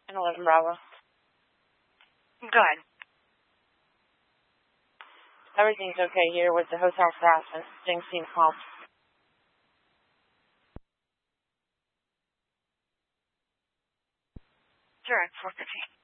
And 11 Bravo. Go ahead. Everything's okay here with the hotel staff and things seem calm. Direct 450.